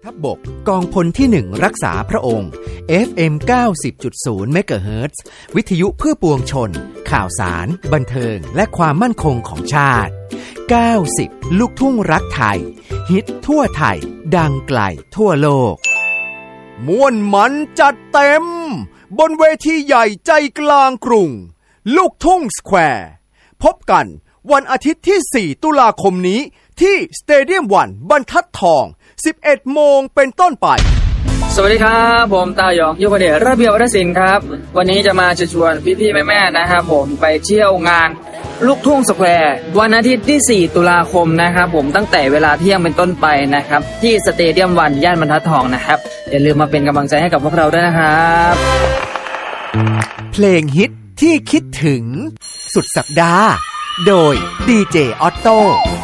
ทัพบกกองพลที่1รักษาพระองค์ FM 90.0 เมกะเฮิรตซ์วิทยุเพื่อปวงชนข่าวสารบันเทิงและความมั่นคงของชาติ90ลูกทุ่งรักไทยฮิตทั่วไทยดังไกลทั่วโลกม่วนมันจัดเต็มบนเวทีใหญ่ใจกลางกรุงลูกทุ่งสแควร์พบกันวันอาทิตย์ที่4ตุลาคมนี้ที่สเตเดียมวันบรรทัดทอง11 โมงเป็นต้นไปสวัสดีครับผมตาหยองยุพเดชระเบียบวัฒนศิลป์ครับวันนี้จะมาชวนพี่ๆแม่ๆนะครับผมไปเที่ยวงานลูกทุ่งสแควร์วันอาทิตย์ที่4ตุลาคมนะครับผมตั้งแต่เวลาเที่ยงเป็นต้นไปนะครับที่สเตเดียมวันย่านบรรทัดทองนะครับอย่าลืมมาเป็นกำลังใจให้กับพวกเราด้วยนะครับเพลงฮิตที่คิดถึงสุดสัปดาห์โดยดีเจออตโต้